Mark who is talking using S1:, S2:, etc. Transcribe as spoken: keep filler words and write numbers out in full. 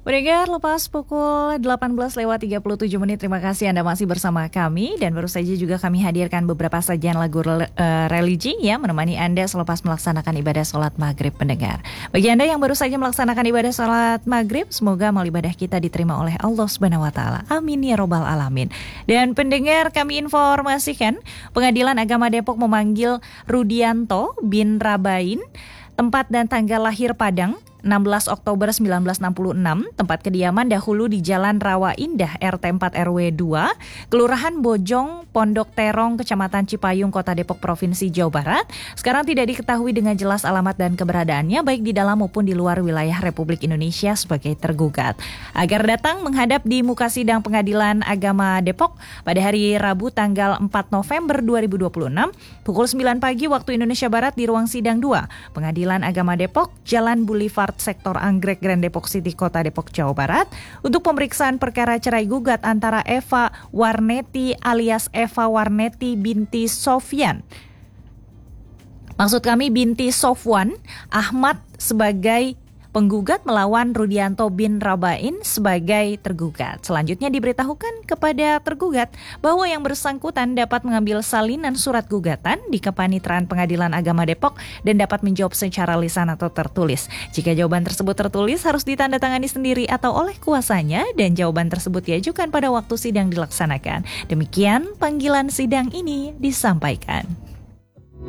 S1: Pendengar, lepas pukul delapan belas lewat tiga puluh tujuh menit, terima kasih Anda masih bersama kami. Dan baru saja juga kami hadirkan beberapa sajian lagu re- uh, religi ya, menemani Anda selepas melaksanakan ibadah sholat maghrib pendengar. Bagi Anda yang baru saja melaksanakan ibadah sholat maghrib, semoga amal ibadah kita diterima oleh Allah Subhanahu Wa Taala. Amin ya robbal alamin. Dan pendengar, kami informasikan Pengadilan Agama Depok memanggil Rudianto bin Rabain, tempat dan tanggal lahir Padang, enam belas Oktober sembilan belas enam puluh enam, tempat kediaman dahulu di Jalan Rawa Indah R T empat R W dua, Kelurahan Bojong, Pondok Terong, Kecamatan Cipayung, Kota Depok, Provinsi Jawa Barat. Sekarang tidak diketahui dengan jelas alamat dan keberadaannya baik di dalam maupun di luar wilayah Republik Indonesia sebagai tergugat. Agar datang menghadap di muka sidang Pengadilan Agama Depok pada hari Rabu tanggal empat November dua ribu dua puluh enam pukul sembilan pagi waktu Indonesia Barat di ruang sidang dua Pengadilan Agama Depok, Jalan Boulevard Sektor Anggrek Grand Depok City, Kota Depok, Jawa Barat, untuk pemeriksaan perkara cerai gugat antara Eva Warneti alias Eva Warneti binti Sofyan. Maksud kami binti Sofwan Ahmad sebagai penggugat melawan Rudianto bin Rabain sebagai tergugat. Selanjutnya diberitahukan kepada tergugat bahwa yang bersangkutan dapat mengambil salinan surat gugatan di Kepanitraan Pengadilan Agama Depok dan dapat menjawab secara lisan atau tertulis. Jika jawaban tersebut tertulis harus ditandatangani sendiri atau oleh kuasanya dan jawaban tersebut diajukan pada waktu sidang dilaksanakan. Demikian panggilan sidang ini disampaikan.